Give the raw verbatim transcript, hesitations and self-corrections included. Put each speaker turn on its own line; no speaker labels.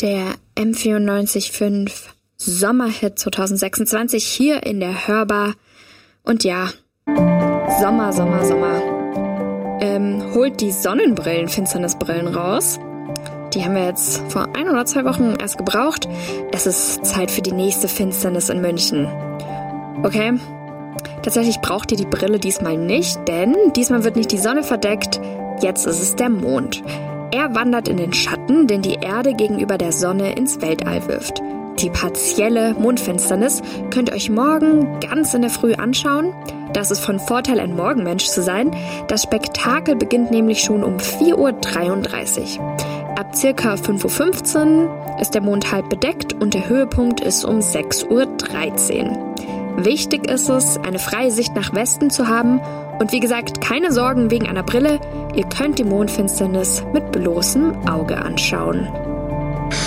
Der M vierundneunzig Komma fünf Sommerhit zwanzig sechsundzwanzig hier in der Hörbar. Und ja, Sommer, Sommer, Sommer. Ähm, holt die Sonnenbrillen, Finsternisbrillen raus. Die haben wir jetzt vor ein oder zwei Wochen erst gebraucht. Es ist Zeit für die nächste Finsternis in München. Okay, tatsächlich braucht ihr die Brille diesmal nicht, denn diesmal wird nicht die Sonne verdeckt, jetzt ist es der Mond. Er wandert in den Schatten, den die Erde gegenüber der Sonne ins Weltall wirft. Die partielle Mondfinsternis könnt ihr euch morgen ganz in der Früh anschauen. Das ist von Vorteil, ein Morgenmensch zu sein. Das Spektakel beginnt nämlich schon um vier Uhr dreiunddreißig. Ab circa fünf Uhr fünfzehn ist der Mond halb bedeckt und der Höhepunkt ist um sechs Uhr dreizehn. Wichtig ist es, eine freie Sicht nach Westen zu haben und wie gesagt, keine Sorgen wegen einer Brille. Ihr könnt die Mondfinsternis mit bloßem Auge anschauen.